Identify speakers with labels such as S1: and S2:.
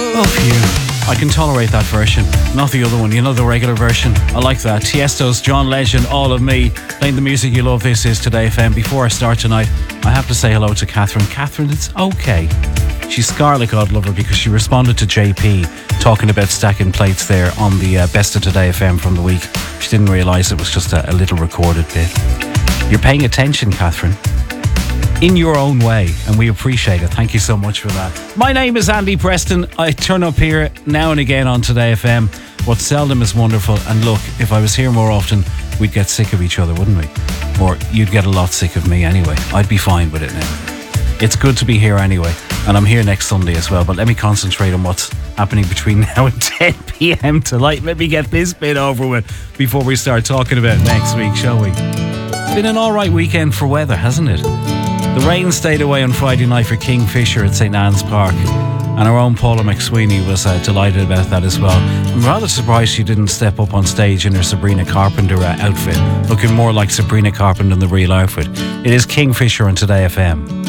S1: Oh, phew. I can tolerate that version, not the other one, you know, the regular version. I like that. Tiesto's John Legend, All of Me, playing the music you love. This is Today FM. Before I start tonight, I have to say hello to Catherine. Catherine, it's okay. She's Scarlet, God love her, because she responded to JP talking about stacking plates there on the Best of Today FM from the week. She didn't realise it was just a little recorded bit. You're paying attention, Catherine, in your own way, and we appreciate it. Thank you so much for that. My name is Andy Preston. I turn up here now and again on Today FM. What seldom is wonderful. And look, if I was here more often, we'd get sick of each other, wouldn't we? Or you'd get a lot sick of me anyway. I'd be fine with it now. It's good to be here anyway, and I'm here next Sunday as well, but let me concentrate on what's happening between now and 10 p.m. tonight. Let me get this bit over with before we start talking about next week, shall we? It's been an alright weekend for weather, hasn't it? The rain stayed away on Friday night for Kingfisher at St. Anne's Park, and our own Paula McSweeney was delighted about that as well. I'm rather surprised she didn't step up on stage in her Sabrina Carpenter outfit, looking more like Sabrina Carpenter than the real outfit. It is Kingfisher on Today FM.